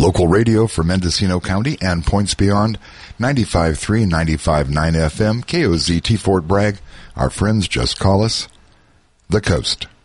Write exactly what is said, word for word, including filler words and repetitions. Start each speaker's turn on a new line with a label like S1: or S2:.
S1: Local radio for Mendocino County and points beyond, ninety-five point three, ninety-five point nine F M, K O Z T Fort Bragg. Our friends just call us The Coast.